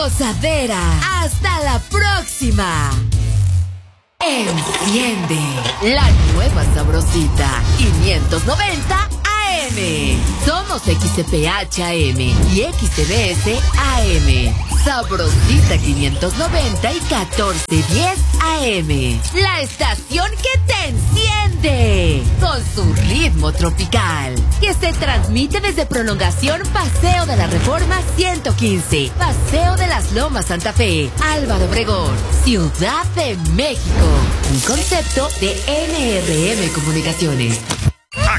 gozadera. Hasta la próxima. Enciende la nueva sabrosita 590 AM. Somos XCPH-AM y XCBS AM. Sabrosita 590 y 1410 AM. La estación que te enciende con su ritmo tropical. Que se transmite desde Prolongación Paseo de la Reforma 115. Paseo de las Lomas Santa Fe. Álvaro Obregón, Ciudad de México. Un concepto de NRM Comunicaciones.